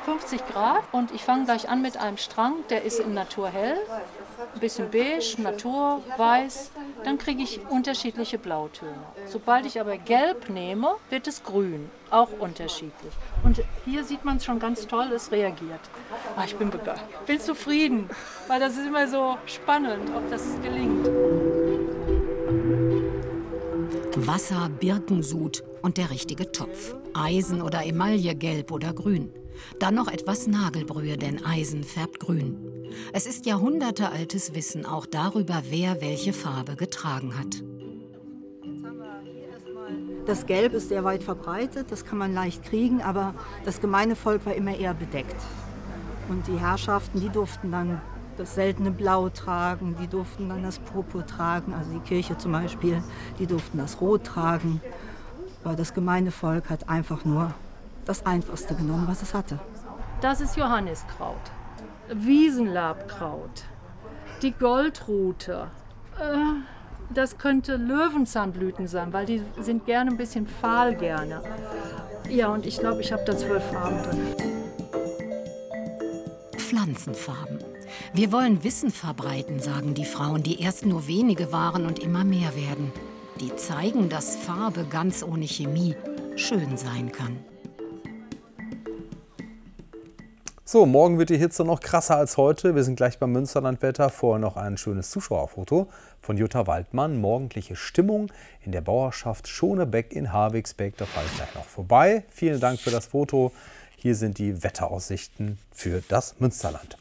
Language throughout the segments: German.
50 Grad und ich fange gleich an mit einem Strang, der ist in Naturhell, ein bisschen beige, Natur, weiß, dann kriege ich unterschiedliche Blautöne. Sobald ich aber gelb nehme, wird es grün, auch unterschiedlich. Und hier sieht man es schon ganz toll, es reagiert. Ah, ich bin begeistert, bin zufrieden, weil das ist immer so spannend, ob das gelingt. Wasser, Birkensud und der richtige Topf. Eisen oder Emaille, gelb oder grün. Dann noch etwas Nagelbrühe, denn Eisen färbt grün. Es ist jahrhundertealtes Wissen auch darüber, wer welche Farbe getragen hat. Das Gelb ist sehr weit verbreitet, das kann man leicht kriegen, aber das gemeine Volk war immer eher bedeckt. Und die Herrschaften, die durften dann das seltene Blau tragen, die durften dann das Purpur tragen, also die Kirche zum Beispiel, die durften das Rot tragen. Aber das gemeine Volk hat einfach nur das Einfachste genommen, was es hatte. Das ist Johanniskraut, Wiesenlabkraut, die Goldrute. Das könnte Löwenzahnblüten sein, weil die sind gerne ein bisschen fahl gerne. Ja, und ich glaube, ich habe da 12 Farben drin. Pflanzenfarben. Wir wollen Wissen verbreiten, sagen die Frauen, die erst nur wenige waren und immer mehr werden. Die zeigen, dass Farbe ganz ohne Chemie schön sein kann. So, morgen wird die Hitze noch krasser als heute. Wir sind gleich beim Münsterlandwetter. Vorher noch ein schönes Zuschauerfoto von Jutta Waldmann. Morgendliche Stimmung in der Bauerschaft Schonebeck in Havigsbeck. Da fahre ich gleich noch vorbei. Vielen Dank für das Foto. Hier sind die Wetteraussichten für das Münsterland.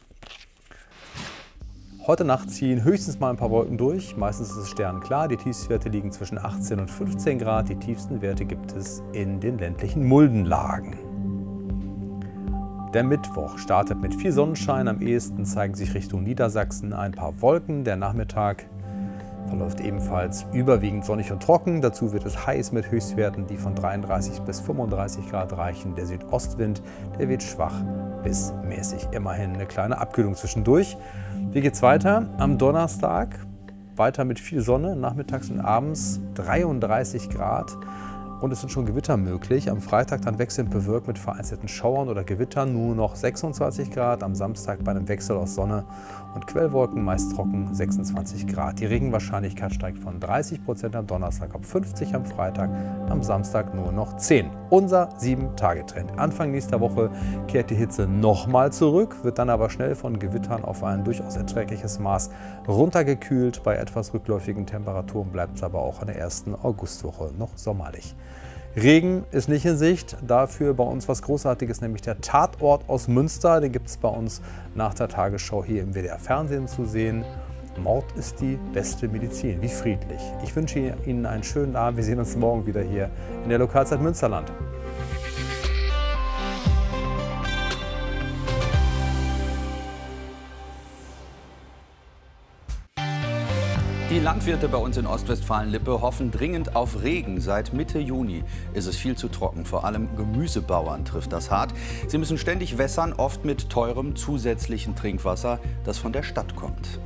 Heute Nacht ziehen höchstens mal ein paar Wolken durch. Meistens ist es sternklar. Die Tiefstwerte liegen zwischen 18 und 15 Grad. Die tiefsten Werte gibt es in den ländlichen Muldenlagen. Der Mittwoch startet mit viel Sonnenschein. Am ehesten zeigen sich Richtung Niedersachsen ein paar Wolken. Der Nachmittag verläuft ebenfalls überwiegend sonnig und trocken. Dazu wird es heiß mit Höchstwerten, die von 33 bis 35 Grad reichen. Der Südostwind, der wird schwach bis mäßig. Immerhin eine kleine Abkühlung zwischendurch. Wie geht's weiter? Am Donnerstag weiter mit viel Sonne, nachmittags und abends 33 Grad. Und es sind schon Gewitter möglich. Am Freitag dann wechselnd bewölkt mit vereinzelten Schauern oder Gewittern nur noch 26 Grad. Am Samstag bei einem Wechsel aus Sonne und Quellwolken meist trocken 26 Grad. Die Regenwahrscheinlichkeit steigt von 30% am Donnerstag auf 50% am Freitag, am Samstag nur noch 10%. Unser 7-Tage-Trend. Anfang nächster Woche kehrt die Hitze nochmal zurück, wird dann aber schnell von Gewittern auf ein durchaus erträgliches Maß runtergekühlt. Bei etwas rückläufigen Temperaturen bleibt es aber auch in der ersten Augustwoche noch sommerlich. Regen ist nicht in Sicht, dafür bei uns was Großartiges, nämlich der Tatort aus Münster. Den gibt es bei uns nach der Tagesschau hier im WDR-Fernsehen zu sehen. Mord ist die beste Medizin, wie friedlich. Ich wünsche Ihnen einen schönen Abend. Wir sehen uns morgen wieder hier in der Lokalzeit Münsterland. Die Landwirte bei uns in Ostwestfalen-Lippe hoffen dringend auf Regen. Seit Mitte Juni ist es viel zu trocken. Vor allem Gemüsebauern trifft das hart. Sie müssen ständig wässern, oft mit teurem zusätzlichen Trinkwasser, das von der Stadt kommt.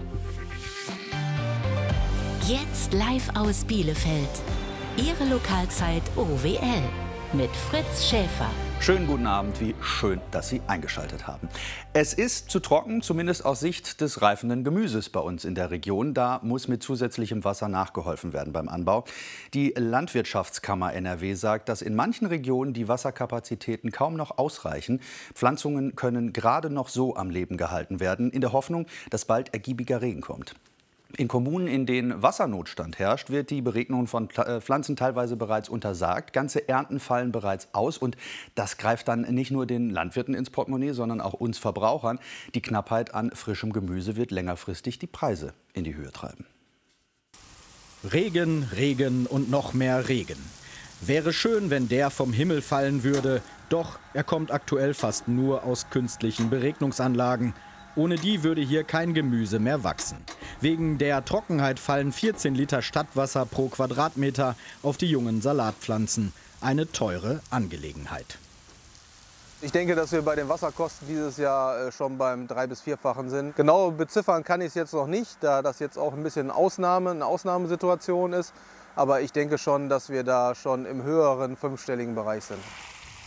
Jetzt live aus Bielefeld. Ihre Lokalzeit OWL mit Fritz Schäfer. Schönen guten Abend, wie schön, dass Sie eingeschaltet haben. Es ist zu trocken, zumindest aus Sicht des reifenden Gemüses bei uns in der Region. Da muss mit zusätzlichem Wasser nachgeholfen werden beim Anbau. Die Landwirtschaftskammer NRW sagt, dass in manchen Regionen die Wasserkapazitäten kaum noch ausreichen. Pflanzungen können gerade noch so am Leben gehalten werden, in der Hoffnung, dass bald ergiebiger Regen kommt. In Kommunen, in denen Wassernotstand herrscht, wird die Beregnung von Pflanzen teilweise bereits untersagt. Ganze Ernten fallen bereits aus und das greift dann nicht nur den Landwirten ins Portemonnaie, sondern auch uns Verbrauchern. Die Knappheit an frischem Gemüse wird längerfristig die Preise in die Höhe treiben. Regen, Regen und noch mehr Regen. Wäre schön, wenn der vom Himmel fallen würde, doch er kommt aktuell fast nur aus künstlichen Beregnungsanlagen. Ohne die würde hier kein Gemüse mehr wachsen. Wegen der Trockenheit fallen 14 Liter Stadtwasser pro Quadratmeter auf die jungen Salatpflanzen. Eine teure Angelegenheit. Ich denke, dass wir bei den Wasserkosten dieses Jahr schon beim 3- bis 4-fachen sind. Genau beziffern kann ich es jetzt noch nicht, da das jetzt auch ein bisschen eine Ausnahmesituation ist. Aber ich denke schon, dass wir da schon im höheren 5-stelligen Bereich sind.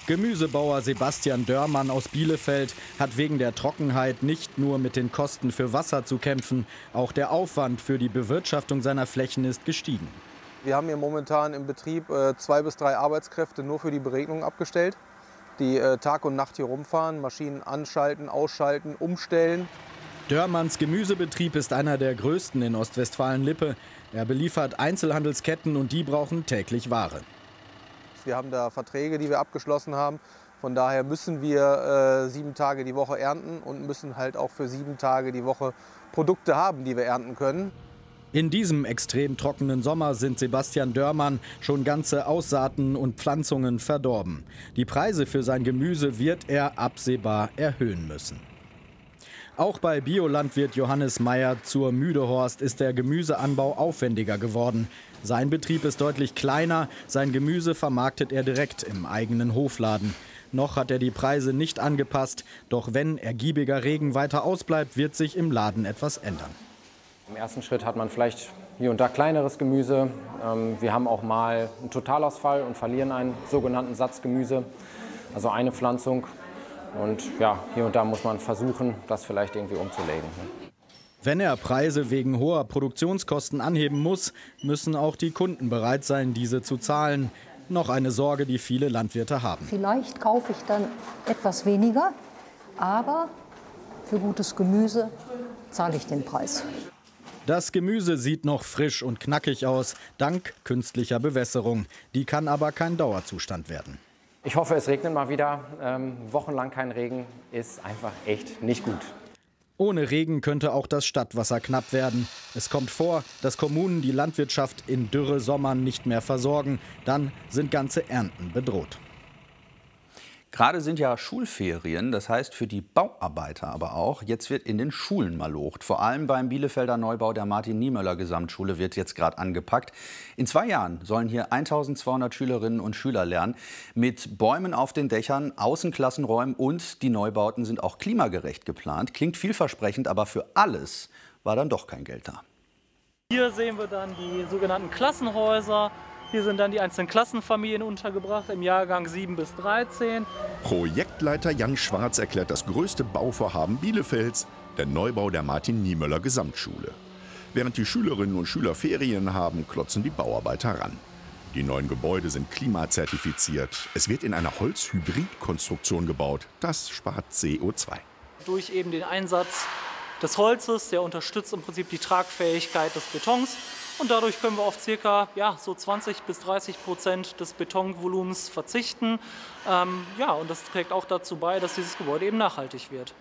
Gemüsebauer Sebastian Dörmann aus Bielefeld hat wegen der Trockenheit nicht nur mit den Kosten für Wasser zu kämpfen, auch der Aufwand für die Bewirtschaftung seiner Flächen ist gestiegen. Wir haben hier momentan im Betrieb 2 bis 3 Arbeitskräfte nur für die Beregnung abgestellt, die Tag und Nacht hier rumfahren, Maschinen anschalten, ausschalten, umstellen. Dörmanns Gemüsebetrieb ist einer der größten in Ostwestfalen-Lippe. Er beliefert Einzelhandelsketten und die brauchen täglich Ware. Wir haben da Verträge, die wir abgeschlossen haben. Von daher müssen wir 7 Tage die Woche ernten und müssen halt auch für 7 Tage die Woche Produkte haben, die wir ernten können. In diesem extrem trockenen Sommer sind Sebastian Dörmann schon ganze Aussaaten und Pflanzungen verdorben. Die Preise für sein Gemüse wird er absehbar erhöhen müssen. Auch bei Biolandwirt Johannes Meyer zur Müdehorst ist der Gemüseanbau aufwendiger geworden. Sein Betrieb ist deutlich kleiner, sein Gemüse vermarktet er direkt im eigenen Hofladen. Noch hat er die Preise nicht angepasst, doch wenn ergiebiger Regen weiter ausbleibt, wird sich im Laden etwas ändern. Im ersten Schritt hat man vielleicht hier und da kleineres Gemüse. Wir haben auch mal einen Totalausfall und verlieren einen sogenannten Satzgemüse, also eine Pflanzung. Und ja, hier und da muss man versuchen, das vielleicht irgendwie umzulegen. Wenn er Preise wegen hoher Produktionskosten anheben muss, müssen auch die Kunden bereit sein, diese zu zahlen. Noch eine Sorge, die viele Landwirte haben. Vielleicht kaufe ich dann etwas weniger, aber für gutes Gemüse zahle ich den Preis. Das Gemüse sieht noch frisch und knackig aus, dank künstlicher Bewässerung. Die kann aber kein Dauerzustand werden. Ich hoffe, es regnet mal wieder. Wochenlang kein Regen ist einfach echt nicht gut. Ohne Regen könnte auch das Stadtwasser knapp werden. Es kommt vor, dass Kommunen die Landwirtschaft in Dürresommern nicht mehr versorgen. Dann sind ganze Ernten bedroht. Gerade sind ja Schulferien, das heißt für die Bauarbeiter aber auch. Jetzt wird in den Schulen malocht. Vor allem beim Bielefelder Neubau der Martin-Niemöller-Gesamtschule wird jetzt gerade angepackt. In 2 Jahren sollen hier 1200 Schülerinnen und Schüler lernen. Mit Bäumen auf den Dächern, Außenklassenräumen und die Neubauten sind auch klimagerecht geplant. Klingt vielversprechend, aber für alles war dann doch kein Geld da. Hier sehen wir dann die sogenannten Klassenhäuser. Hier sind dann die einzelnen Klassenfamilien untergebracht im Jahrgang 7 bis 13. Projektleiter Jan Schwarz erklärt das größte Bauvorhaben Bielefelds, der Neubau der Martin-Niemöller-Gesamtschule. Während die Schülerinnen und Schüler Ferien haben, klotzen die Bauarbeiter ran. Die neuen Gebäude sind klimazertifiziert. Es wird in einer Holzhybridkonstruktion gebaut. Das spart CO2. Durch eben den Einsatz des Holzes, der unterstützt im Prinzip die Tragfähigkeit des Betons. Und dadurch können wir auf ca. So 20 bis 30% des Betonvolumens verzichten. Und das trägt auch dazu bei, dass dieses Gebäude eben nachhaltig wird.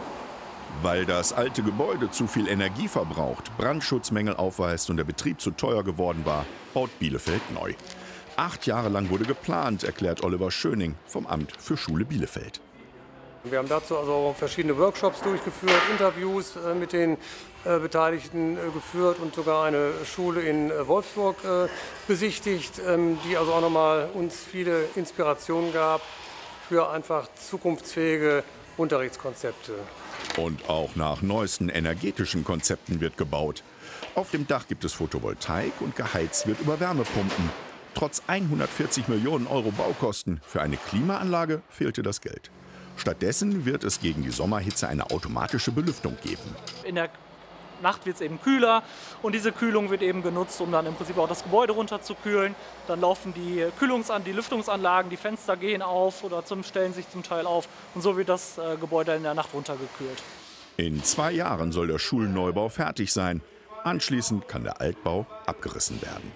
Weil das alte Gebäude zu viel Energie verbraucht, Brandschutzmängel aufweist und der Betrieb zu teuer geworden war, baut Bielefeld neu. 8 Jahre lang wurde geplant, erklärt Oliver Schöning vom Amt für Schule Bielefeld. Wir haben dazu also verschiedene Workshops durchgeführt, Interviews mit den Beteiligten geführt und sogar eine Schule in Wolfsburg besichtigt, die also auch nochmal uns viele Inspirationen gab für einfach zukunftsfähige Unterrichtskonzepte. Und auch nach neuesten energetischen Konzepten wird gebaut. Auf dem Dach gibt es Photovoltaik und geheizt wird über Wärmepumpen. Trotz 140 Millionen Euro Baukosten für eine Klimaanlage fehlte das Geld. Stattdessen wird es gegen die Sommerhitze eine automatische Belüftung geben. In der Nacht wird es eben kühler und diese Kühlung wird eben genutzt, um dann im Prinzip auch das Gebäude runterzukühlen. Dann laufen die Lüftungsanlagen, die Fenster gehen auf oder stellen sich zum Teil auf und so wird das Gebäude in der Nacht runtergekühlt. In 2 Jahren soll der Schulneubau fertig sein. Anschließend kann der Altbau abgerissen werden.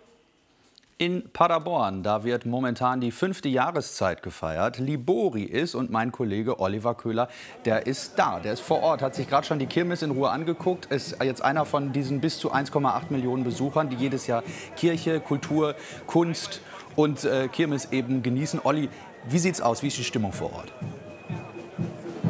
In Paderborn, da wird momentan die 5. Jahreszeit gefeiert. Libori ist und mein Kollege Oliver Köhler, der ist da, der ist vor Ort, hat sich gerade schon die Kirmes in Ruhe angeguckt. Ist jetzt einer von diesen bis zu 1,8 Millionen Besuchern, die jedes Jahr Kirche, Kultur, Kunst und Kirmes eben genießen. Olli, wie sieht's aus? Wie ist die Stimmung vor Ort?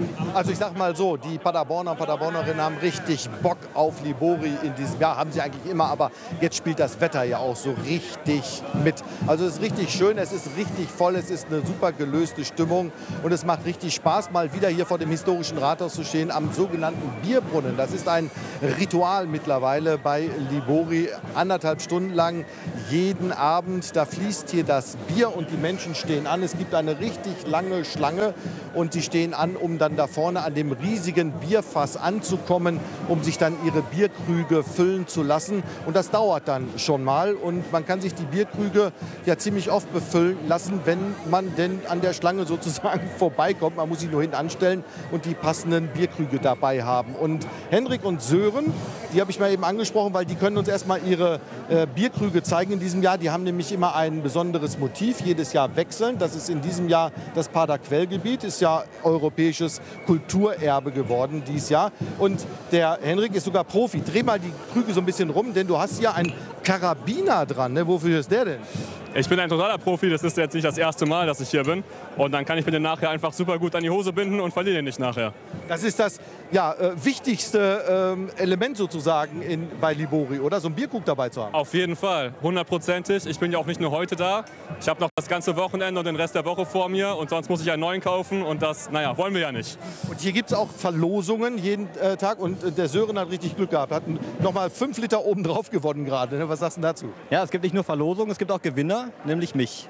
Also ich sag mal so, die Paderborner und Paderbornerinnen haben richtig Bock auf Libori in diesem Jahr. Haben sie eigentlich immer, aber jetzt spielt das Wetter ja auch so richtig mit. Also es ist richtig schön, es ist richtig voll, es ist eine super gelöste Stimmung und es macht richtig Spaß, mal wieder hier vor dem historischen Rathaus zu stehen, am sogenannten Bierbrunnen. Das ist ein Ritual mittlerweile bei Libori, 1,5 Stunden lang jeden Abend. Da fließt hier das Bier und die Menschen stehen an. Es gibt eine richtig lange Schlange und sie stehen an, um dann da vorne an dem riesigen Bierfass anzukommen, um sich dann ihre Bierkrüge füllen zu lassen. Und das dauert dann schon mal und man kann sich die Bierkrüge ja ziemlich oft befüllen lassen, wenn man denn an der Schlange sozusagen vorbeikommt. Man muss sich nur hinten anstellen und die passenden Bierkrüge dabei haben. Und Henrik und Sören, die habe ich mal eben angesprochen, weil die können uns erstmal ihre Bierkrüge zeigen in diesem Jahr. Die haben nämlich immer ein besonderes Motiv, jedes Jahr wechselnd. Das ist in diesem Jahr das Paderquellgebiet, ist ja europäisches Kulturerbe geworden dieses Jahr. Und der Henrik ist sogar Profi. Dreh mal die Krüge so ein bisschen rum, denn du hast hier einen Karabiner dran. Ne? Wofür ist der denn? Ich bin ein totaler Profi, das ist jetzt nicht das erste Mal, dass ich hier bin. Und dann kann ich mir den nachher einfach super gut an die Hose binden und verliere den nicht nachher. Das ist das wichtigste Element sozusagen bei Libori, oder? So einen Bierkrug dabei zu haben. Auf jeden Fall, 100%. Ich bin ja auch nicht nur heute da. Ich habe noch das ganze Wochenende und den Rest der Woche vor mir. Und sonst muss ich einen neuen kaufen. Und das, naja, wollen wir ja nicht. Und hier gibt es auch Verlosungen jeden Tag. Und der Sören hat richtig Glück gehabt. Hat nochmal 5 Liter obendrauf gewonnen gerade. Ne? Was sagst du dazu? Ja, es gibt nicht nur Verlosungen, es gibt auch Gewinner, nämlich mich.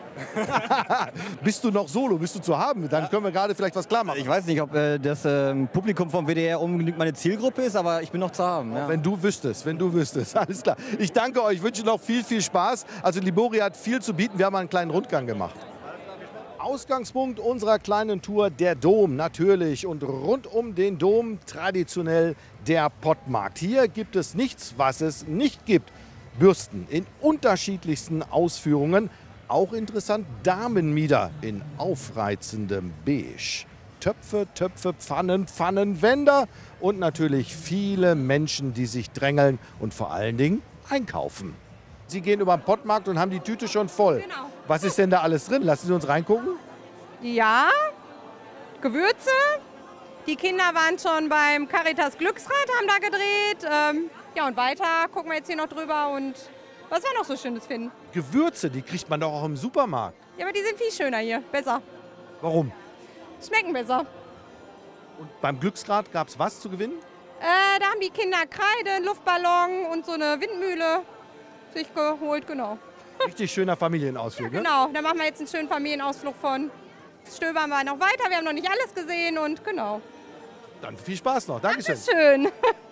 Bist du noch solo? Bist du zu haben? Dann können wir gerade vielleicht was klar machen. Ich weiß nicht, ob das Publikum vom WDR unbedingt meine Zielgruppe ist, aber ich bin noch zu haben. Ja. Wenn du wüsstest, alles klar. Ich danke euch, wünsche noch viel, viel Spaß. Also Libori hat viel zu bieten. Wir haben einen kleinen Rundgang gemacht. Ausgangspunkt unserer kleinen Tour, der Dom natürlich. Und rund um den Dom traditionell der Pottmarkt. Hier gibt es nichts, was es nicht gibt. Bürsten in unterschiedlichsten Ausführungen. Auch interessant, Damenmieder in aufreizendem Beige. Töpfe, Pfannen, Pfannenwender und natürlich viele Menschen, die sich drängeln und vor allen Dingen einkaufen. Sie gehen über den Pottmarkt und haben die Tüte schon voll. Genau. Was ist denn da alles drin? Lassen Sie uns reingucken. Ja, Gewürze. Die Kinder waren schon beim Caritas Glücksrad, haben da gedreht. Ja, und weiter gucken wir jetzt hier noch drüber und was wir noch so Schönes finden. Gewürze, die kriegt man doch auch im Supermarkt. Ja, aber die sind viel schöner hier, besser. Warum? Schmecken besser. Und beim Glücksrad gab es was zu gewinnen? Da haben die Kinder Kreide, einen Luftballon und so eine Windmühle sich geholt, genau. Richtig schöner Familienausflug, ja, genau, da machen wir jetzt einen schönen Familienausflug von. Stöbern wir noch weiter, wir haben noch nicht alles gesehen und genau. Dann viel Spaß noch, Dankeschön. Dankeschön.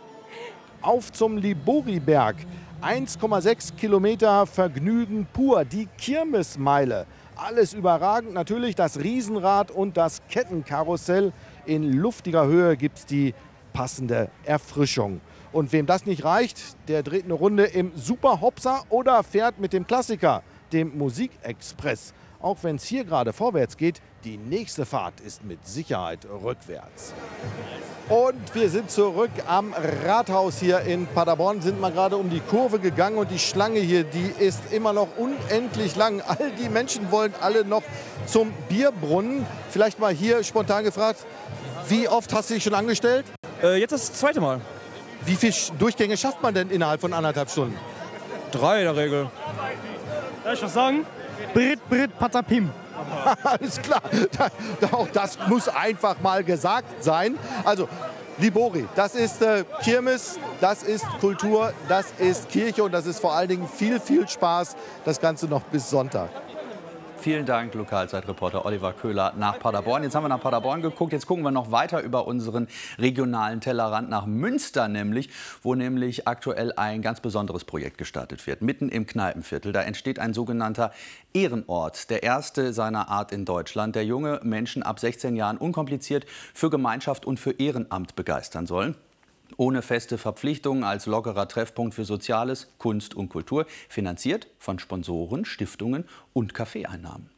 Auf zum Liboriberg. 1,6 Kilometer Vergnügen pur, die Kirmesmeile. Alles überragend, natürlich das Riesenrad und das Kettenkarussell. In luftiger Höhe gibt es die passende Erfrischung. Und wem das nicht reicht, der dreht eine Runde im Superhopser oder fährt mit dem Klassiker, dem Musikexpress. Auch wenn es hier gerade vorwärts geht, die nächste Fahrt ist mit Sicherheit rückwärts. Und wir sind zurück am Rathaus hier in Paderborn, sind mal gerade um die Kurve gegangen und die Schlange hier, die ist immer noch unendlich lang. All die Menschen wollen alle noch zum Bierbrunnen. Vielleicht mal hier spontan gefragt, wie oft hast du dich schon angestellt? Jetzt das zweite Mal. Wie viele Durchgänge schafft man denn innerhalb von 1,5 Stunden? 3 in der Regel. Darf ich was sagen? Brit, Patapim. Alles klar, auch das muss einfach mal gesagt sein. Also Libori, das ist Kirmes, das ist Kultur, das ist Kirche und das ist vor allen Dingen viel, viel Spaß. Das Ganze noch bis Sonntag. Vielen Dank, Lokalzeitreporter Oliver Köhler nach Paderborn. Jetzt haben wir nach Paderborn geguckt. Jetzt gucken wir noch weiter über unseren regionalen Tellerrand nach Münster nämlich, wo nämlich aktuell ein ganz besonderes Projekt gestartet wird. Mitten im Kneipenviertel. Da entsteht ein sogenannter Ehrenort, der erste seiner Art in Deutschland, der junge Menschen ab 16 Jahren unkompliziert für Gemeinschaft und für Ehrenamt begeistern soll. Ohne feste Verpflichtungen, als lockerer Treffpunkt für Soziales, Kunst und Kultur, finanziert von Sponsoren, Stiftungen und Kaffeeeinnahmen.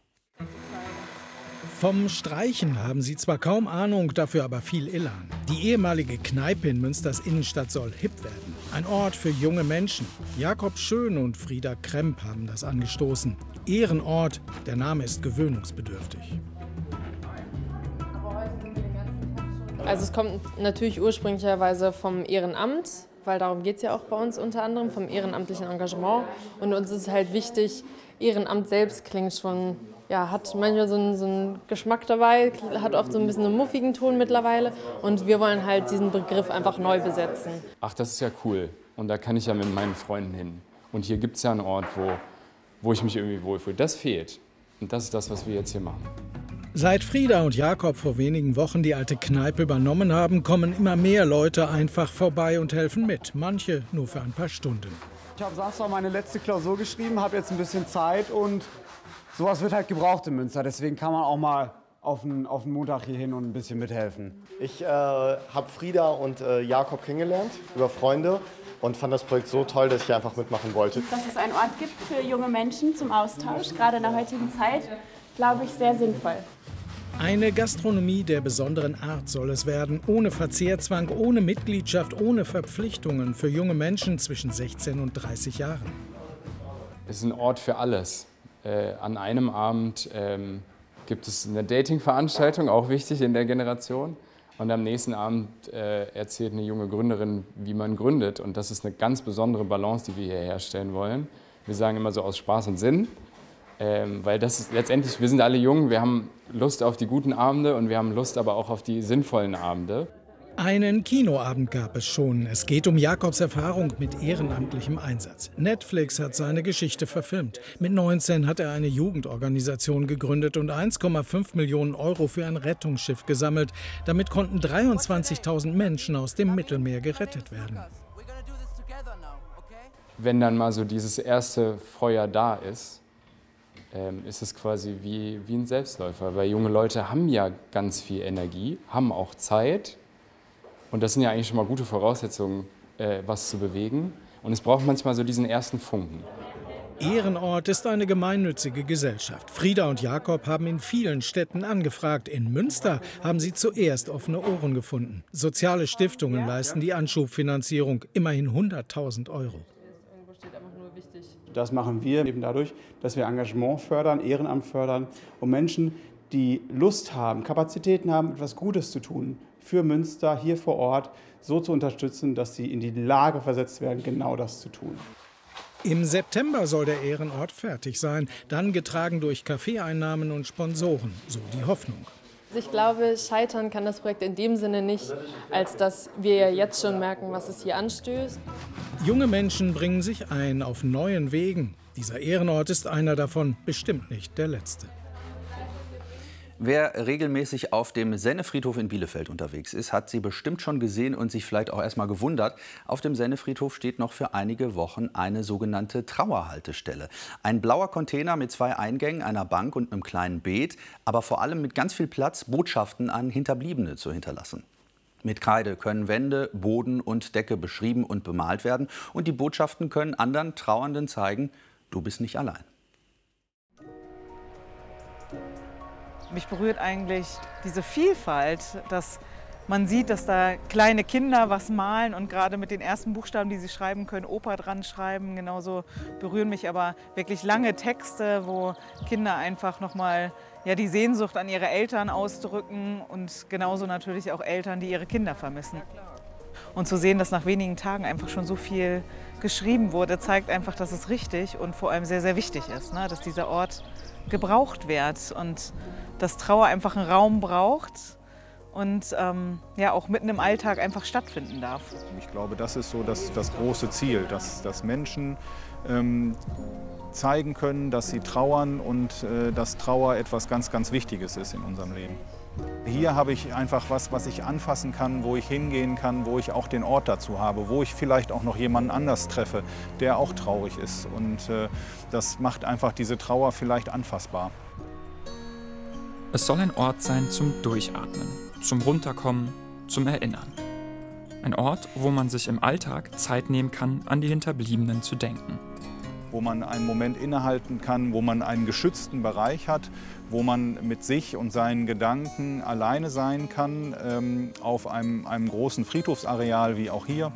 Vom Streichen haben sie zwar kaum Ahnung, dafür aber viel Elan. Die ehemalige Kneipe in Münsters Innenstadt soll hip werden. Ein Ort für junge Menschen. Jakob Schön und Frieda Kremp haben das angestoßen. Ehrenort, der Name ist gewöhnungsbedürftig. Also es kommt natürlich ursprünglicherweise vom Ehrenamt, weil darum geht es ja auch bei uns unter anderem, vom ehrenamtlichen Engagement. Und uns ist halt wichtig, Ehrenamt selbst klingt schon, ja, hat manchmal so einen Geschmack dabei, hat oft so ein bisschen einen muffigen Ton mittlerweile. Und wir wollen halt diesen Begriff einfach neu besetzen. Ach, das ist ja cool. Und da kann ich ja mit meinen Freunden hin. Und hier gibt es ja einen Ort, wo ich mich irgendwie wohlfühle. Das fehlt. Und das ist das, was wir jetzt hier machen. Seit Frieda und Jakob vor wenigen Wochen die alte Kneipe übernommen haben, kommen immer mehr Leute einfach vorbei und helfen mit. Manche nur für ein paar Stunden. Ich habe Samstag meine letzte Klausur geschrieben, habe jetzt ein bisschen Zeit und sowas wird halt gebraucht in Münster. Deswegen kann man auch mal auf den Montag hier hin und ein bisschen mithelfen. Ich habe Frieda und Jakob kennengelernt über Freunde und fand das Projekt so toll, dass ich einfach mitmachen wollte. Dass es einen Ort gibt für junge Menschen zum Austausch, gerade in der heutigen Zeit, glaube ich, sehr sinnvoll. Eine Gastronomie der besonderen Art soll es werden, ohne Verzehrzwang, ohne Mitgliedschaft, ohne Verpflichtungen für junge Menschen zwischen 16 und 30 Jahren. Es ist ein Ort für alles. An einem Abend gibt es eine Dating-Veranstaltung, auch wichtig in der Generation. Und am nächsten Abend erzählt eine junge Gründerin, wie man gründet. Und das ist eine ganz besondere Balance, die wir hier herstellen wollen. Wir sagen immer so aus Spaß und Sinn. Weil das ist letztendlich, wir sind alle jung, wir haben Lust auf die guten Abende und wir haben Lust aber auch auf die sinnvollen Abende. Einen Kinoabend gab es schon. Es geht um Jakobs Erfahrung mit ehrenamtlichem Einsatz. Netflix hat seine Geschichte verfilmt. Mit 19 hat er eine Jugendorganisation gegründet und 1,5 Millionen Euro für ein Rettungsschiff gesammelt. Damit konnten 23.000 Menschen aus dem Mittelmeer gerettet werden. Wenn dann mal so dieses erste Feuer da ist es quasi wie ein Selbstläufer. Weil junge Leute haben ja ganz viel Energie, haben auch Zeit. Und das sind ja eigentlich schon mal gute Voraussetzungen, was zu bewegen. Und es braucht manchmal so diesen ersten Funken. Ehrenort ist eine gemeinnützige Gesellschaft. Frieda und Jakob haben in vielen Städten angefragt. In Münster haben sie zuerst offene Ohren gefunden. Soziale Stiftungen leisten die Anschubfinanzierung, immerhin 100.000 Euro. Das machen wir eben dadurch, dass wir Engagement fördern, Ehrenamt fördern und Menschen, die Lust haben, Kapazitäten haben, etwas Gutes zu tun, für Münster hier vor Ort so zu unterstützen, dass sie in die Lage versetzt werden, genau das zu tun. Im September soll der Ehrenort fertig sein, dann getragen durch Kaffeeeinnahmen und Sponsoren, so die Hoffnung. Ich glaube, scheitern kann das Projekt in dem Sinne nicht, als dass wir ja jetzt schon merken, was es hier anstößt. Junge Menschen bringen sich ein auf neuen Wegen. Dieser Ehrenort ist einer davon, bestimmt nicht der letzte. Wer regelmäßig auf dem Sennefriedhof in Bielefeld unterwegs ist, hat sie bestimmt schon gesehen und sich vielleicht auch erstmal gewundert. Auf dem Sennefriedhof steht noch für einige Wochen eine sogenannte Trauerhaltestelle. Ein blauer Container mit 2 Eingängen, einer Bank und einem kleinen Beet, aber vor allem mit ganz viel Platz, Botschaften an Hinterbliebene zu hinterlassen. Mit Kreide können Wände, Boden und Decke beschrieben und bemalt werden. Und die Botschaften können anderen Trauernden zeigen, du bist nicht allein. Mich berührt eigentlich diese Vielfalt, dass man sieht, dass da kleine Kinder was malen und gerade mit den ersten Buchstaben, die sie schreiben können, Opa dran schreiben. Genauso berühren mich aber wirklich lange Texte, wo Kinder einfach nochmal die Sehnsucht an ihre Eltern ausdrücken und genauso natürlich auch Eltern, die ihre Kinder vermissen. Und zu sehen, dass nach wenigen Tagen einfach schon so viel geschrieben wurde, zeigt einfach, dass es richtig und vor allem sehr, sehr wichtig ist, ne? Dass dieser Ort gebraucht wird und dass Trauer einfach einen Raum braucht und auch mitten im Alltag einfach stattfinden darf. Ich glaube, das ist so das große Ziel, dass Menschen zeigen können, dass sie trauern und dass Trauer etwas ganz, ganz Wichtiges ist in unserem Leben. Hier habe ich einfach was ich anfassen kann, wo ich hingehen kann, wo ich auch den Ort dazu habe, wo ich vielleicht auch noch jemanden anders treffe, der auch traurig ist. Und das macht einfach diese Trauer vielleicht anfassbar. Es soll ein Ort sein zum Durchatmen, zum Runterkommen, zum Erinnern. Ein Ort, wo man sich im Alltag Zeit nehmen kann, an die Hinterbliebenen zu denken. Wo man einen Moment innehalten kann, wo man einen geschützten Bereich hat, wo man mit sich und seinen Gedanken alleine sein kann, auf einem großen Friedhofsareal wie auch hier.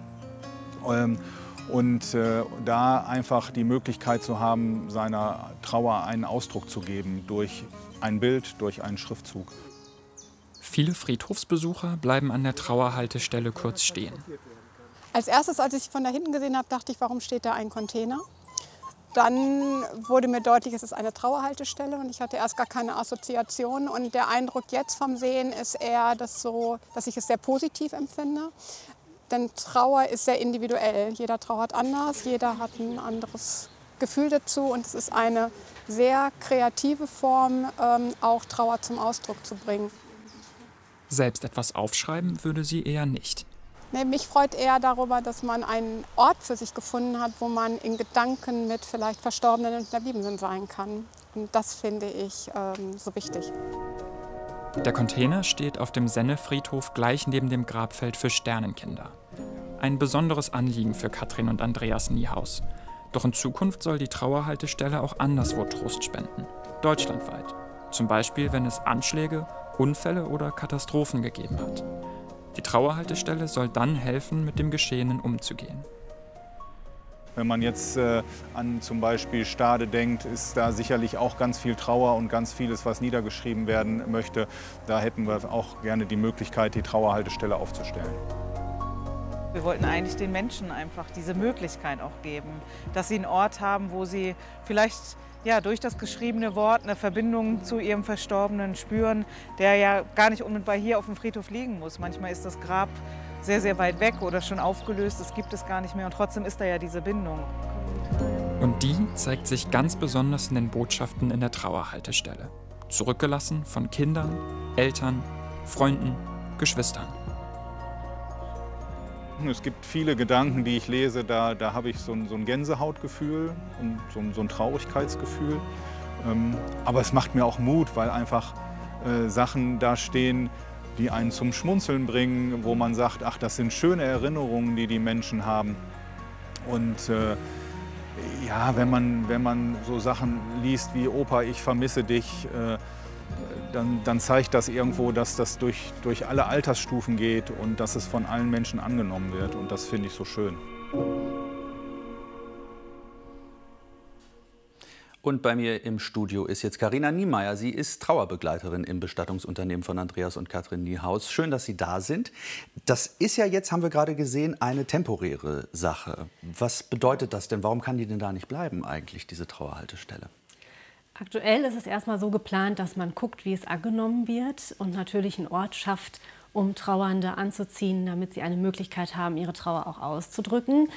Und da einfach die Möglichkeit zu haben, seiner Trauer einen Ausdruck zu geben durch ein Bild, durch einen Schriftzug. Viele Friedhofsbesucher bleiben an der Trauerhaltestelle kurz stehen. Als erstes, als ich von da hinten gesehen habe, dachte ich, warum steht da ein Container? Dann wurde mir deutlich, es ist eine Trauerhaltestelle und ich hatte erst gar keine Assoziation. Und der Eindruck jetzt vom Sehen ist eher, dass ich es sehr positiv empfinde. Denn Trauer ist sehr individuell. Jeder trauert anders, jeder hat ein anderes Gefühl dazu. Und es ist eine sehr kreative Form, auch Trauer zum Ausdruck zu bringen. Selbst etwas aufschreiben würde sie eher nicht. Nee, mich freut eher darüber, dass man einen Ort für sich gefunden hat, wo man in Gedanken mit vielleicht Verstorbenen und Hinterbliebenen sein kann. Und das finde ich so wichtig. Der Container steht auf dem Sennefriedhof gleich neben dem Grabfeld für Sternenkinder. Ein besonderes Anliegen für Katrin und Andreas Niehaus. Doch in Zukunft soll die Trauerhaltestelle auch anderswo Trost spenden. Deutschlandweit. Zum Beispiel, wenn es Anschläge, Unfälle oder Katastrophen gegeben hat. Die Trauerhaltestelle soll dann helfen, mit dem Geschehenen umzugehen. Wenn man jetzt an zum Beispiel Stade denkt, ist da sicherlich auch ganz viel Trauer und ganz vieles, was niedergeschrieben werden möchte. Da hätten wir auch gerne die Möglichkeit, die Trauerhaltestelle aufzustellen. Wir wollten eigentlich den Menschen einfach diese Möglichkeit auch geben, dass sie einen Ort haben, wo sie vielleicht durch das geschriebene Wort eine Verbindung zu ihrem Verstorbenen spüren, der ja gar nicht unmittelbar hier auf dem Friedhof liegen muss. Manchmal ist das Grab sehr, sehr weit weg oder schon aufgelöst, das gibt es gar nicht mehr und trotzdem ist da ja diese Bindung. Und die zeigt sich ganz besonders in den Botschaften in der Trauerhaltestelle. Zurückgelassen von Kindern, Eltern, Freunden, Geschwistern. Es gibt viele Gedanken, die ich lese, da habe ich so ein Gänsehautgefühl und so ein Traurigkeitsgefühl. Aber es macht mir auch Mut, weil einfach Sachen da stehen, die einen zum Schmunzeln bringen, wo man sagt, ach, das sind schöne Erinnerungen, die die Menschen haben. Und wenn man so Sachen liest wie Opa, ich vermisse dich, dann zeigt das irgendwo, dass das durch alle Altersstufen geht und dass es von allen Menschen angenommen wird. Und das finde ich so schön. Und bei mir im Studio ist jetzt Carina Niemeyer. Sie ist Trauerbegleiterin im Bestattungsunternehmen von Andreas und Katrin Niehaus. Schön, dass Sie da sind. Das ist ja jetzt, haben wir gerade gesehen, eine temporäre Sache. Was bedeutet das denn? Warum kann die denn da nicht bleiben eigentlich, diese Trauerhaltestelle? Aktuell ist es erstmal so geplant, dass man guckt, wie es angenommen wird und natürlich einen Ort schafft, um Trauernde anzuziehen, damit sie eine Möglichkeit haben, ihre Trauer auch auszudrücken.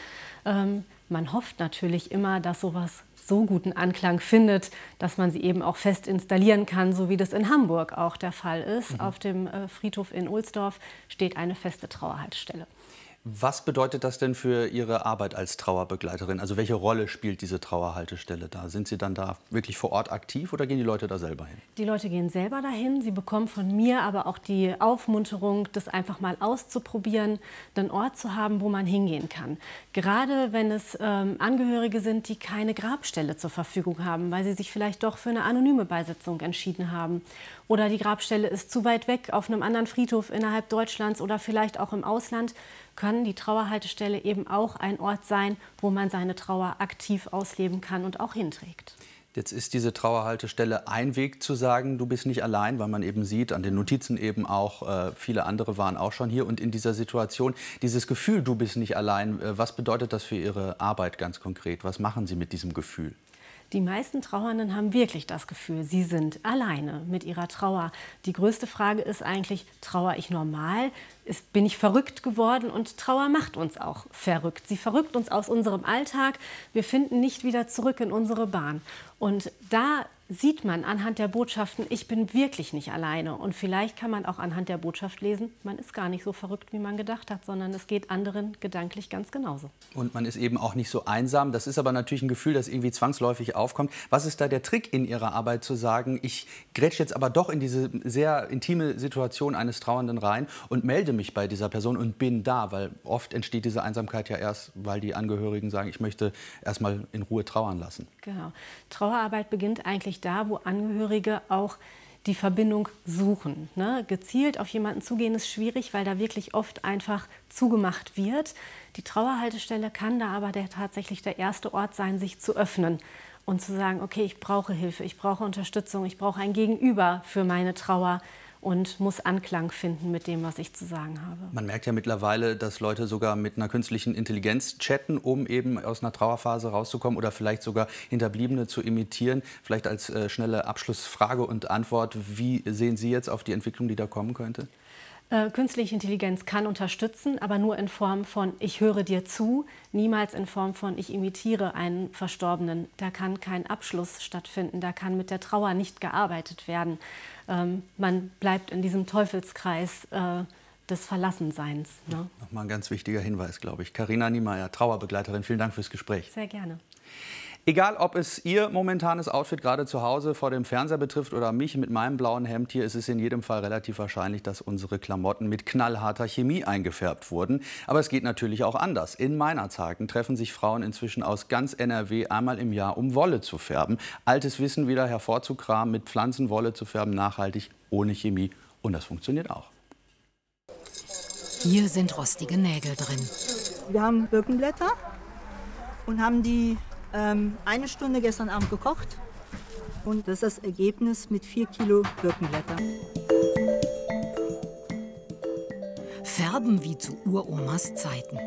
Man hofft natürlich immer, dass sowas so guten Anklang findet, dass man sie eben auch fest installieren kann, so wie das in Hamburg auch der Fall ist. Auf dem Friedhof in Ohlsdorf steht eine feste Trauerhaltestelle. Was bedeutet das denn für Ihre Arbeit als Trauerbegleiterin? Also welche Rolle spielt diese Trauerhaltestelle da? Sind Sie dann da wirklich vor Ort aktiv oder gehen die Leute da selber hin? Die Leute gehen selber dahin. Sie bekommen von mir aber auch die Aufmunterung, das einfach mal auszuprobieren, einen Ort zu haben, wo man hingehen kann. Gerade wenn es Angehörige sind, die keine Grabstelle zur Verfügung haben, weil sie sich vielleicht doch für eine anonyme Beisetzung entschieden haben. Oder die Grabstelle ist zu weit weg auf einem anderen Friedhof innerhalb Deutschlands oder vielleicht auch im Ausland, kann die Trauerhaltestelle eben auch ein Ort sein, wo man seine Trauer aktiv ausleben kann und auch hinträgt. Jetzt ist diese Trauerhaltestelle ein Weg zu sagen, du bist nicht allein, weil man eben sieht, an den Notizen eben auch, viele andere waren auch schon hier und in dieser Situation. Dieses Gefühl, du bist nicht allein, was bedeutet das für Ihre Arbeit ganz konkret? Was machen Sie mit diesem Gefühl? Die meisten Trauernden haben wirklich das Gefühl, sie sind alleine mit ihrer Trauer. Die größte Frage ist eigentlich, trauere ich normal? Bin ich verrückt geworden? Und Trauer macht uns auch verrückt. Sie verrückt uns aus unserem Alltag. Wir finden nicht wieder zurück in unsere Bahn. Und da sieht man anhand der Botschaften, ich bin wirklich nicht alleine. Und vielleicht kann man auch anhand der Botschaft lesen, man ist gar nicht so verrückt, wie man gedacht hat, sondern es geht anderen gedanklich ganz genauso. Und man ist eben auch nicht so einsam. Das ist aber natürlich ein Gefühl, das irgendwie zwangsläufig aufkommt. Was ist da der Trick in Ihrer Arbeit zu sagen, ich grätsche jetzt aber doch in diese sehr intime Situation eines Trauernden rein und melde mich bei dieser Person und bin da? Weil oft entsteht diese Einsamkeit ja erst, weil die Angehörigen sagen, ich möchte erst mal in Ruhe trauern lassen. Genau. Trauerarbeit beginnt eigentlich da, wo Angehörige auch die Verbindung suchen. Ne? Gezielt auf jemanden zugehen ist schwierig, weil da wirklich oft einfach zugemacht wird. Die Trauerhaltestelle kann da aber tatsächlich der erste Ort sein, sich zu öffnen und zu sagen, okay, ich brauche Hilfe, ich brauche Unterstützung, ich brauche ein Gegenüber für meine Trauer. und muss Anklang finden mit dem, was ich zu sagen habe. Man merkt ja mittlerweile, dass Leute sogar mit einer künstlichen Intelligenz chatten, um eben aus einer Trauerphase rauszukommen oder vielleicht sogar Hinterbliebene zu imitieren. Vielleicht als schnelle Abschlussfrage und Antwort, wie sehen Sie jetzt auf die Entwicklung, die da kommen könnte? Künstliche Intelligenz kann unterstützen, aber nur in Form von ich höre dir zu, niemals in Form von ich imitiere einen Verstorbenen. Da kann kein Abschluss stattfinden, da kann mit der Trauer nicht gearbeitet werden. Man bleibt in diesem Teufelskreis des Verlassenseins. Ne? Nochmal ein ganz wichtiger Hinweis, glaube ich. Carina Niemeyer, Trauerbegleiterin, vielen Dank fürs Gespräch. Sehr gerne. Egal, ob es Ihr momentanes Outfit gerade zu Hause vor dem Fernseher betrifft oder mich mit meinem blauen Hemd hier, ist es in jedem Fall relativ wahrscheinlich, dass unsere Klamotten mit knallharter Chemie eingefärbt wurden. Aber es geht natürlich auch anders. In Meinerzhagen treffen sich Frauen inzwischen aus ganz NRW einmal im Jahr, um Wolle zu färben. Altes Wissen wieder hervorzukramen, mit Pflanzenwolle zu färben, nachhaltig, ohne Chemie. Und das funktioniert auch. Hier sind rostige Nägel drin. Wir haben Birkenblätter und haben die eine Stunde gestern Abend gekocht. Und das ist das Ergebnis mit 4 Kilo Birkenblätter. Färben wie zu Uromas Zeiten.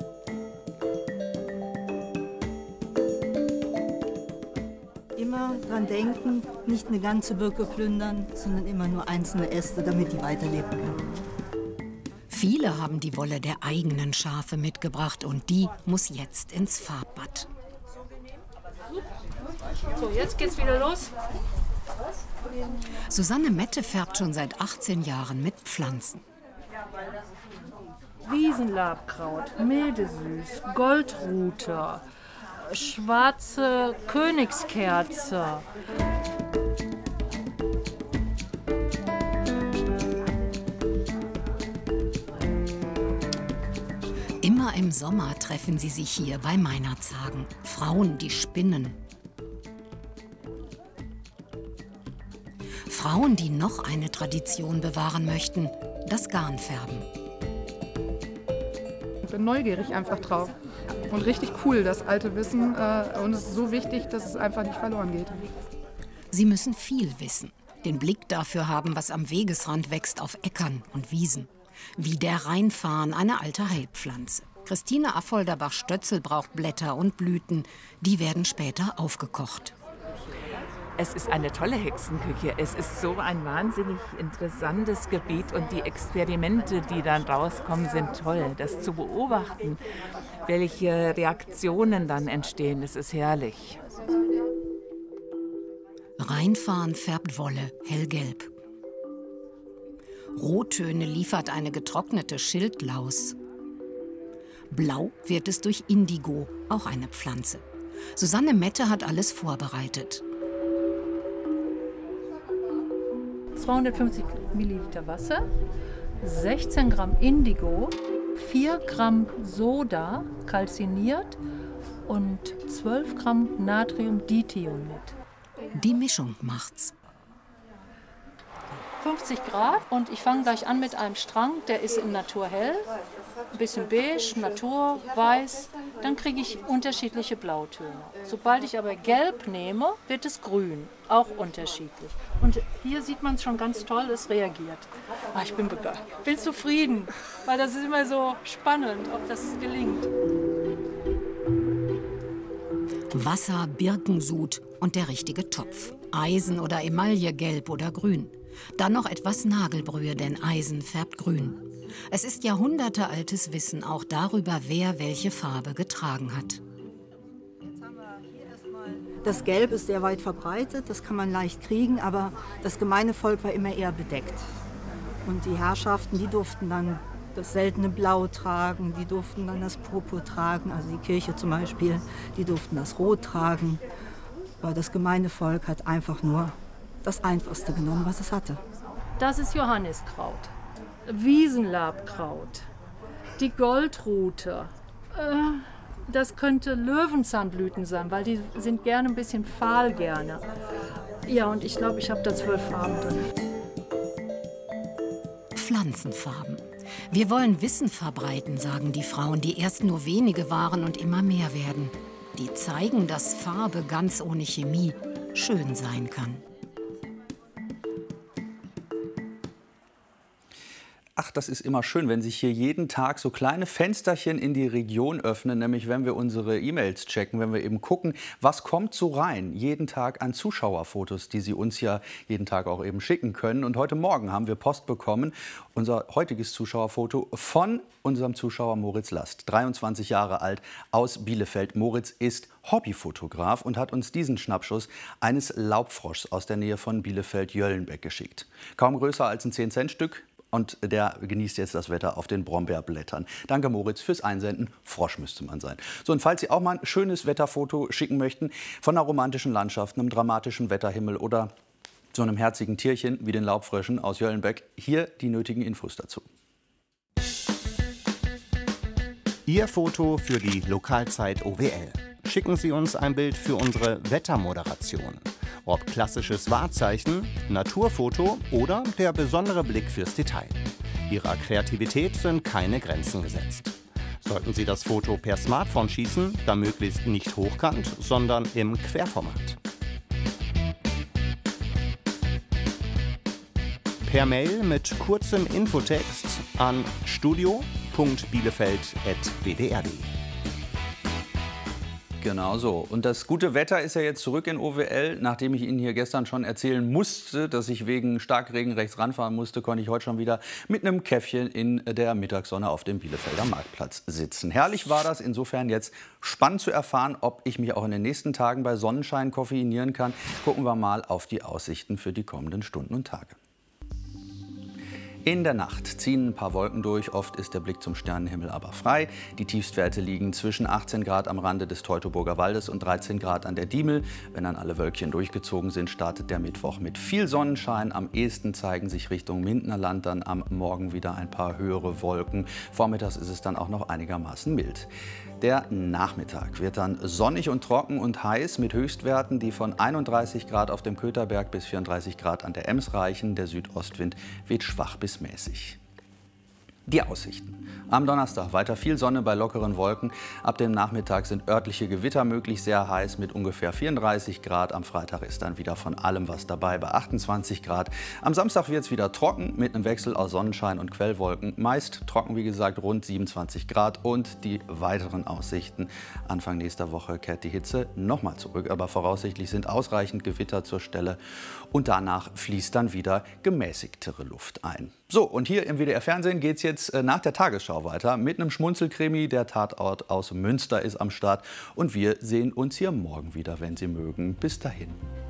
Immer dran denken, nicht eine ganze Birke plündern, sondern immer nur einzelne Äste, damit die weiterleben können. Viele haben die Wolle der eigenen Schafe mitgebracht und die muss jetzt ins Farbbad. So, jetzt geht's wieder los. Susanne Mette färbt schon seit 18 Jahren mit Pflanzen. Wiesenlabkraut, Mildesüß, Goldrute, schwarze Königskerze. Immer im Sommer treffen sie sich hier bei Meinerzhagen. Frauen, die spinnen. Frauen, die noch eine Tradition bewahren möchten, das Garnfärben. Ich bin neugierig einfach drauf und richtig cool, das alte Wissen. Und es ist so wichtig, dass es einfach nicht verloren geht. Sie müssen viel wissen, den Blick dafür haben, was am Wegesrand wächst auf Äckern und Wiesen. Wie der Rheinfarn, eine alte Heilpflanze. Christine Affolterbach-Stötzel braucht Blätter und Blüten. Die werden später aufgekocht. Es ist eine tolle Hexenküche. Es ist so ein wahnsinnig interessantes Gebiet und die Experimente, die dann rauskommen, sind toll. Das zu beobachten, welche Reaktionen dann entstehen, das ist herrlich. Rheinfarn färbt Wolle hellgelb. Rottöne liefert eine getrocknete Schildlaus. Blau wird es durch Indigo, auch eine Pflanze. Susanne Mette hat alles vorbereitet. 250 Milliliter Wasser, 16 Gramm Indigo, 4 Gramm Soda, kalziniert und 12 Gramm Natriumdithionat. Die Mischung macht's. 50 Grad und ich fange gleich an mit einem Strang, der ist in Naturhell, ein bisschen beige, Natur, weiß, dann kriege ich unterschiedliche Blautöne. Sobald ich aber gelb nehme, wird es grün, auch unterschiedlich. Und hier sieht man es schon ganz toll, es reagiert. Ah, ich bin begeistert, bin zufrieden, weil das ist immer so spannend, ob das gelingt. Wasser, Birkensud und der richtige Topf. Eisen oder Emaille, gelb oder grün. Dann noch etwas Nagelbrühe, denn Eisen färbt grün. Es ist jahrhundertealtes Wissen auch darüber, wer welche Farbe getragen hat. Das Gelb ist sehr weit verbreitet, das kann man leicht kriegen, aber das gemeine Volk war immer eher bedeckt. Und die Herrschaften, die durften dann das seltene Blau tragen, die durften dann das Purpur tragen, also die Kirche zum Beispiel, die durften das Rot tragen. Aber das gemeine Volk hat einfach nur das Einfachste genommen, was es hatte. Das ist Johanniskraut, Wiesenlabkraut, die Goldrute. Das könnte Löwenzahnblüten sein, weil die sind gerne ein bisschen fahl gerne. Ja, und ich glaube, ich habe da 12 Farben drin. Pflanzenfarben. Wir wollen Wissen verbreiten, sagen die Frauen, die erst nur wenige waren und immer mehr werden. Die zeigen, dass Farbe ganz ohne Chemie schön sein kann. Ach, das ist immer schön, wenn sich hier jeden Tag so kleine Fensterchen in die Region öffnen, nämlich wenn wir unsere E-Mails checken, wenn wir eben gucken, was kommt so rein, jeden Tag an Zuschauerfotos, die Sie uns ja jeden Tag auch eben schicken können. Und heute Morgen haben wir Post bekommen, unser heutiges Zuschauerfoto von unserem Zuschauer Moritz Last, 23 Jahre alt, aus Bielefeld. Moritz ist Hobbyfotograf und hat uns diesen Schnappschuss eines Laubfroschs aus der Nähe von Bielefeld-Jöllenbeck geschickt. Kaum größer als ein 10-Cent-Stück. Und der genießt jetzt das Wetter auf den Brombeerblättern. Danke, Moritz, fürs Einsenden. Frosch müsste man sein. So, und falls Sie auch mal ein schönes Wetterfoto schicken möchten, von einer romantischen Landschaft, einem dramatischen Wetterhimmel oder so einem herzigen Tierchen wie den Laubfröschen aus Jöllenbeck, hier die nötigen Infos dazu. Ihr Foto für die Lokalzeit OWL. Schicken Sie uns ein Bild für unsere Wettermoderation. Ob klassisches Wahrzeichen, Naturfoto oder der besondere Blick fürs Detail. Ihrer Kreativität sind keine Grenzen gesetzt. Sollten Sie das Foto per Smartphone schießen, dann möglichst nicht hochkant, sondern im Querformat. Per Mail mit kurzem Infotext an studio.bielefeld@wdr.de. Genau so. Und das gute Wetter ist ja jetzt zurück in OWL. Nachdem ich Ihnen hier gestern schon erzählen musste, dass ich wegen Starkregen rechts ranfahren musste, konnte ich heute schon wieder mit einem Käffchen in der Mittagssonne auf dem Bielefelder Marktplatz sitzen. Herrlich war das. Insofern jetzt spannend zu erfahren, ob ich mich auch in den nächsten Tagen bei Sonnenschein koffeinieren kann. Gucken wir mal auf die Aussichten für die kommenden Stunden und Tage. In der Nacht ziehen ein paar Wolken durch, oft ist der Blick zum Sternenhimmel aber frei. Die Tiefstwerte liegen zwischen 18 Grad am Rande des Teutoburger Waldes und 13 Grad an der Diemel. Wenn dann alle Wölkchen durchgezogen sind, startet der Mittwoch mit viel Sonnenschein. Am ehesten zeigen sich Richtung Mindenerland dann am Morgen wieder ein paar höhere Wolken. Vormittags ist es dann auch noch einigermaßen mild. Der Nachmittag wird dann sonnig und trocken und heiß mit Höchstwerten, die von 31 Grad auf dem Kötherberg bis 34 Grad an der Ems reichen. Der Südostwind weht schwach bis mäßig. Die Aussichten. Am Donnerstag weiter viel Sonne bei lockeren Wolken. Ab dem Nachmittag sind örtliche Gewitter möglich, sehr heiß mit ungefähr 34 Grad. Am Freitag ist dann wieder von allem was dabei bei 28 Grad. Am Samstag wird es wieder trocken mit einem Wechsel aus Sonnenschein und Quellwolken. Meist trocken, wie gesagt, rund 27 Grad. Und die weiteren Aussichten. Anfang nächster Woche kehrt die Hitze nochmal zurück. Aber voraussichtlich sind ausreichend Gewitter zur Stelle. Und danach fließt dann wieder gemäßigtere Luft ein. So, und hier im WDR-Fernsehen geht es jetzt nach der Tagesschau weiter mit einem Schmunzelkrimi. Der Tatort aus Münster ist am Start. Und wir sehen uns hier morgen wieder, wenn Sie mögen. Bis dahin.